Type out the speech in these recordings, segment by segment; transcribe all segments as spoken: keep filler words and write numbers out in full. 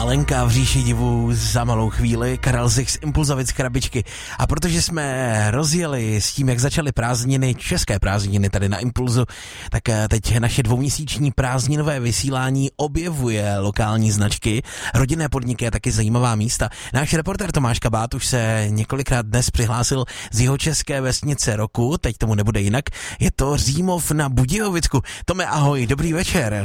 Lenka v říši divů za malou chvíli, Karel Zich z Impulzovic Krabičky. A protože jsme rozjeli s tím, jak začaly prázdniny, české prázdniny tady na Impulzu, tak teď naše dvouměsíční prázdninové vysílání objevuje lokální značky, rodinné podniky a taky zajímavá místa. Náš reportér Tomáš Kabát už se několikrát dnes přihlásil z jihočeské vesnice roku, teď tomu nebude jinak, je to Římov na Budějovicku. Tome, ahoj, dobrý večer.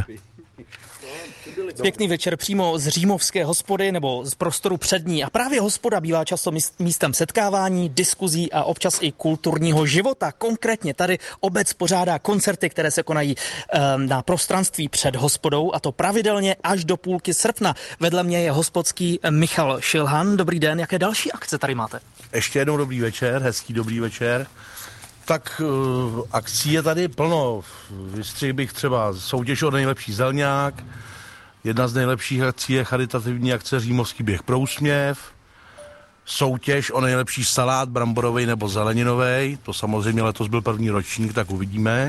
Pěkný večer přímo z římovské hospody nebo z prostoru přední. A právě hospoda bývá často místem setkávání, diskuzí a občas i kulturního života. Konkrétně tady obec pořádá koncerty, které se konají um, na prostranství před hospodou, a to pravidelně až do půlky srpna. Vedle mě je hospodský Michal Šilhan. Dobrý den, jaké další akce tady máte? Ještě jednou dobrý večer, hezký dobrý večer. Tak uh, akcí je tady plno. Vystřihl bych třeba soutěž o nejlepší zelňák. Jedna z nejlepších akcí je charitativní akce Římovský běh pro úsměv. Soutěž o nejlepší salát bramborovej nebo zeleninovej. To samozřejmě letos byl první ročník, tak uvidíme.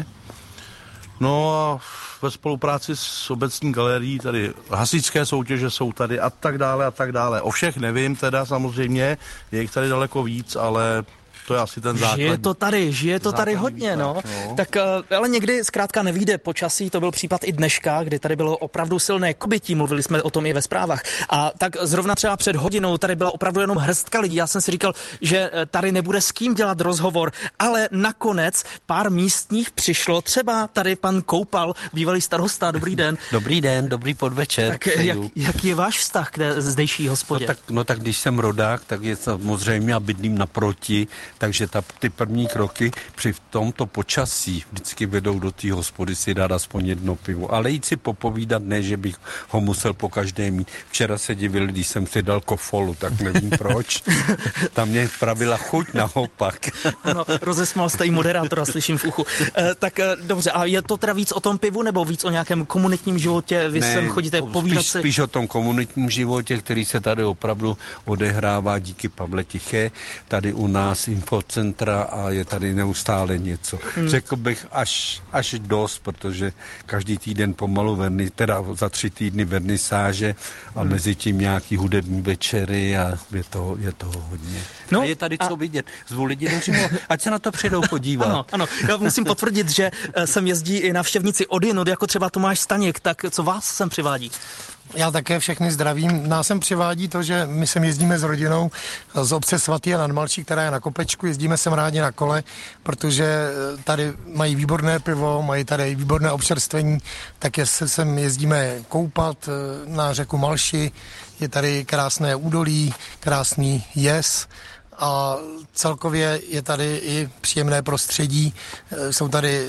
No a ve spolupráci s obecní galerií tady hasičské soutěže jsou tady a tak dále a tak dále. O všech nevím teda samozřejmě, je jich tady daleko víc, ale to je asi ten základ. Žije to tady, žije to tady hodně, no. no. Tak, ale někdy zkrátka nevyjde počasí, to byl případ i dneška, kdy tady bylo opravdu silné kobytí, mluvili jsme o tom i ve zprávách. A tak zrovna třeba před hodinou tady byla opravdu jenom hrstka lidí. Já jsem si říkal, že tady nebude s kým dělat rozhovor, ale nakonec pár místních přišlo, třeba tady pan Koupal, bývalý starosta. Dobrý den. Dobrý den, dobrý podvečer. Tak jak, jaký je váš vztah k té zdejší hospodě? No tak, no tak když jsem rodák, tak je samozřejmě a bydlím naproti. Takže ta, ty první kroky při tomto počasí vždycky vedou do té hospody si dát aspoň jedno pivo. Ale jít si popovídat, ne, že bych ho musel po každé mít. Včera se divil, když jsem si dal kofolu, tak nevím proč. Tam mě pravila chuť naopak. Ano, rozesmál jste i moderátora, slyším v uchu. E, tak e, dobře, a je to teda víc o tom pivu, nebo víc o nějakém komunitním životě? Vy ne, sem chodíte povídat spíš, si? Spíš o tom komunitním životě, který se tady opravdu odehrává díky Pavle Tiché. Tady u nás infocentra a je tady neustále něco. Hmm. Řekl bych až, až dost, protože každý týden pomalu verni, teda za tři týdny vernisáže a hmm. mezi tím nějaký hudební večery a je toho, je toho hodně. No, a je tady a... co vidět. Zvu lidi do Římova, ať se na to přijdou podívat. Ano, ano. Já musím potvrdit, že sem jezdí i navštěvníci odjinud, jako třeba Tomáš Staněk, tak co vás sem přivádí? Já také všechny zdravím. Nás sem přivádí to, že my sem jezdíme s rodinou z obce Svatý Jan nad Malčí, která je na Kopečku. Jezdíme sem rádi na kole, protože tady mají výborné pivo, mají tady výborné občerstvení, tak se sem jezdíme koupat na řeku Malši. Je tady krásné údolí, krásný jez a celkově je tady i příjemné prostředí. Jsou tady,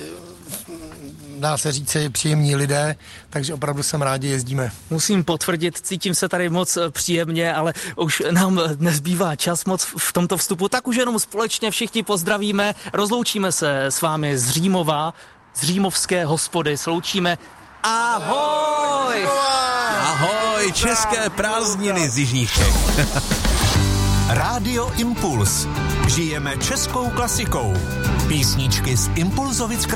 dá se říct, příjemní lidé, takže opravdu sem rádi jezdíme. Musím potvrdit, cítím se tady moc příjemně, ale už nám nezbývá čas moc v tomto vstupu, tak už jenom společně všichni pozdravíme, rozloučíme se s vámi z Římova, z římovské hospody, sloučíme. Ahoj! Ahoj, české prázdniny z jižních Čech. Rádio Impuls. Žijeme českou klasikou. Písničky z Impulzovic